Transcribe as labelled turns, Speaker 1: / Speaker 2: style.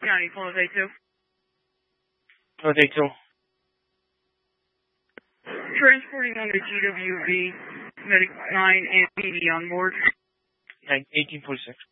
Speaker 1: County, Plymouth A2.
Speaker 2: Plymouth A2.
Speaker 1: Transporting on the GWV, Medic 9 and 80 on board.
Speaker 2: 1846.